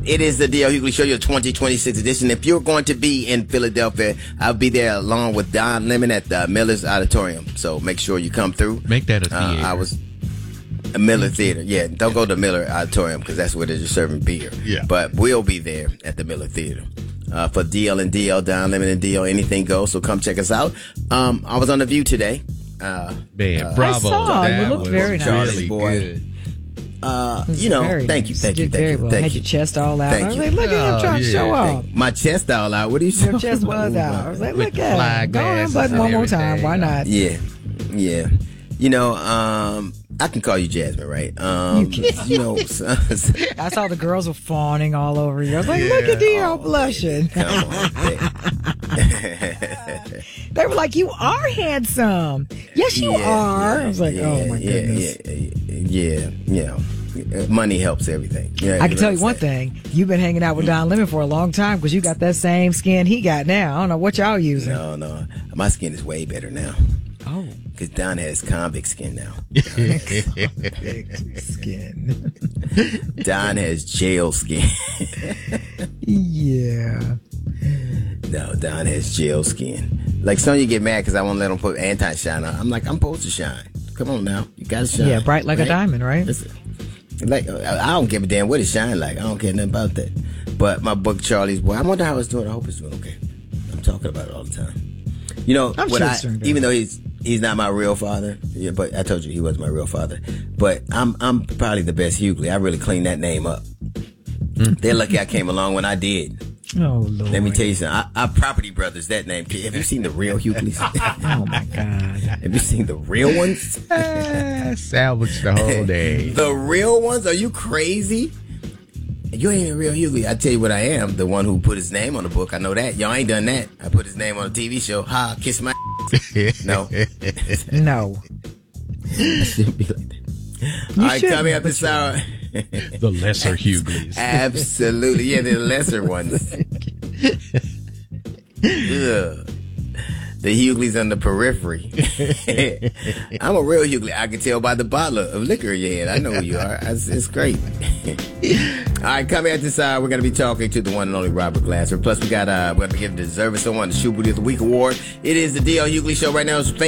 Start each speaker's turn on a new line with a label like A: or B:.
A: It is the D.L. Hughley Show, your 2026 edition. If you're going to be in Philadelphia, I'll be there along with Don Lemon at the Miller's Auditorium. So make sure you come through.
B: Make that a theater.
A: A Miller Theater. Yeah, don't go to Miller Auditorium because that's where they're just serving beer.
B: Yeah.
A: But we'll be there at the Miller Theater. For DL and DL, Don Lemon and DL, anything goes. So come check us out. I was on The View today.
B: Man, bravo.
C: I saw.
B: That
C: You look
B: was
C: very nice.
B: really
A: Boy.
B: good.
A: Thank you.
C: Did very well.
A: Thank
C: Had
A: you.
C: your chest all out.
A: Thank
C: I was
A: you.
C: like, look at him trying to show off.
A: My chest all out. What are you saying?
C: Your chest was out. I was like,
B: With
C: look
B: the
C: at
B: fly
C: him. Go on,
B: glasses
C: button
B: and
C: one more time.
B: everything.
C: Why not?
A: Yeah. You know, I can call you Jasmine, right?
C: You can.
A: You know,
C: I saw the girls were fawning all over you. I was like, look at DL blushing.
A: come on.
C: They were like, you are handsome. Yes, you are. I was like, oh my goodness.
A: Yeah. Money helps everything. Yeah,
C: I can tell you one thing. You've been hanging out with Don Lemon for a long time because you got that same skin he got now. I don't know what y'all using.
A: No. My skin is way better now.
C: Oh.
A: Because Don has convict skin now.
C: Skin.
A: Don has jail skin.
C: Yeah.
A: No, Don has jail skin. Like, some of you get mad because I won't let him put anti-shine on. I'm like, I'm supposed to shine. Come on now. You got to shine.
C: Yeah, bright like
A: right?
C: a diamond, right?
A: Like, I don't give a damn what it shine like. I don't care nothing about that. But my book, Charlie's Boy, I wonder how it's doing. I hope it's doing okay. I'm talking about it all the time. You know, even though he's not my real father, yeah, but I told you he was my real father. But I'm probably the best Hughley. I really cleaned that name up. They're lucky I came along when I did.
C: Oh, Lord.
A: Let me tell you something. I Property Brothers, that name. Have you seen the real Hughleys?
C: Oh, my God.
A: Have you seen the real ones?
B: Salvage the whole day.
A: The real ones? Are you crazy? You ain't a real Hughley. I tell you what I am. The one who put his name on the book. I know that. Y'all ain't done that. I put his name on a TV show. Ha, kiss my No.
C: No.
A: I shouldn't be like that. All right, coming up this hour.
B: The lesser Hughleys.
A: Absolutely. Yeah, the lesser ones. Ugh. The Hughleys on the periphery. I'm a real Hughley. I can tell by the bottle of liquor you had. I know who you are. It's great. All right, coming at this hour, we're going to be talking to the one and only Robert Glasser. Plus, we're going to be giving the Deserving Someone the Shoe Booty of the Week award. It is the D.L. Hughley Show right now. It's